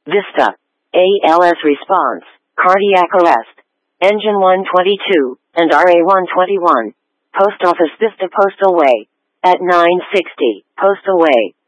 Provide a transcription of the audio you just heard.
Vista. ALS response, cardiac arrest. Engine 122, and RA 121. Post Office Vista Postal Way. At 960, Postal Way.